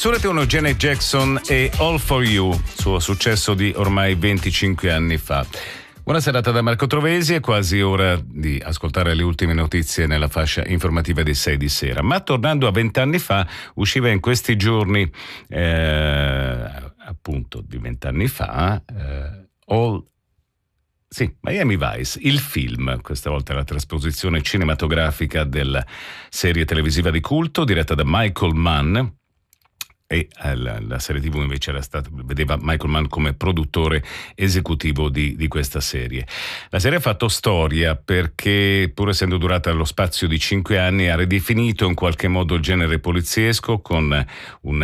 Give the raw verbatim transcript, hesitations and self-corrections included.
Su Rete uno Janet Jackson e All For You, suo successo di ormai venticinque anni fa. Buona serata da Marco Trovesi, è quasi ora di ascoltare le ultime notizie nella fascia informativa dei sei di sera. Ma tornando a vent'anni fa, usciva in questi giorni, eh, appunto di vent'anni fa, eh, All Sì, Miami Vice, il film, questa volta la trasposizione cinematografica della serie televisiva di culto diretta da Michael Mann, e eh, la, la serie tivù invece era stata, vedeva Michael Mann come produttore esecutivo di, di questa serie. La serie ha fatto storia perché, pur essendo durata lo spazio di cinque anni, ha ridefinito in qualche modo il genere poliziesco con un